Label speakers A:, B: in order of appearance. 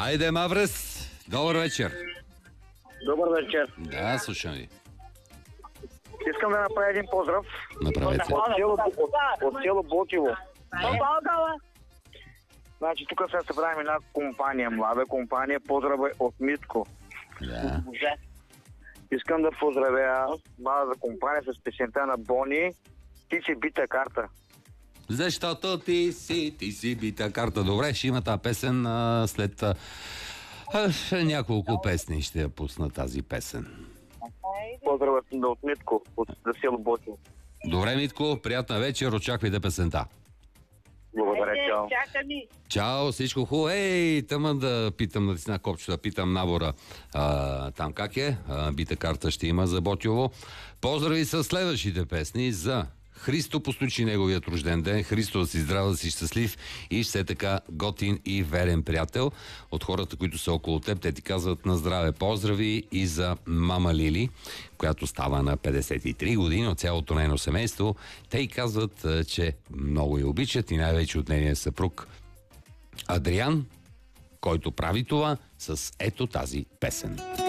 A: Айде, Маврес, добър вечер.
B: Добър вечер.
A: Да, слушам ви.
B: Искам да направя един поздрав.
A: Направете.
B: От село Ботиво. Значи тук се събравим една компания, млада компания. Поздрава от Митко.
A: Да.
B: Искам да поздравя младата компания с песента на Бони "Ти си бита карта".
A: Защото ти си бита карта. Добре, ще има тази песен след няколко песни ще я пусна тази песен.
B: Поздрава от Митко, от село Ботиво.
A: Добре, Митко, приятна вечер, очаквайте песента.
B: Благодаря, чао.
A: Чао, всичко хубаво. Ей, тъмън да питам, натисна копчето, да питам Набора там как е. Бита карта ще има за Ботиово. Поздрави с следващите песни за Христо, постучи неговият рожден ден. Христо, да си здрав, да си щастлив и все така готин и верен приятел. От хората, които са около теб, те ти казват на здраве. Поздрави и за мама Лили, която става на 53 години, от цялото нейно семейство. Те й казват, че много я обичат и най-вече от нейния съпруг Адриан, който прави това с ето тази песен.